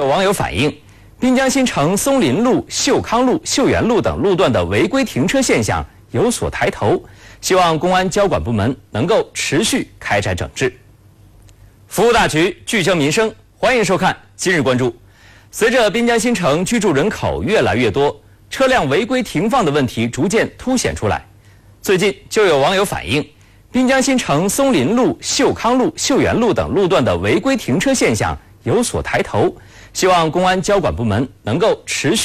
有网友反映，滨江新城松林路、秀康路、秀园路等路段的违规停车现象有所抬头，希望公安交管部门能够持续开展整治。服务大局，聚焦民生，欢迎收看《今日关注》。随着滨江新城居住人口越来越多，车辆违规停放的问题逐渐凸显出来。最近就有网友反映，滨江新城松林路、秀康路、秀园路等路段的违规停车现象有所抬头，希望公安交管部门能够持续